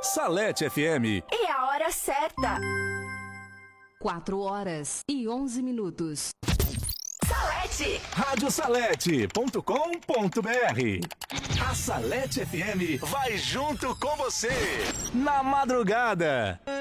Salete FM. E a hora certa. 4h11. Salete. Radiosalete.com.br. A Salete FM vai junto com você na madrugada.